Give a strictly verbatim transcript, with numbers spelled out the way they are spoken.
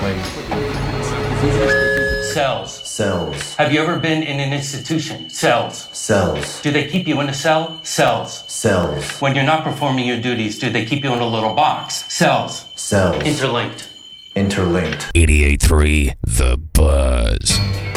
Cells. Cells. Have you ever been in an institution? Cells. Cells. Do they keep you in a cell? Cells. Cells. When you're not performing your duties, do they keep you in a little box? Cells. Cells. Interlinked. Interlinked. eighty-eight point three The Buzz.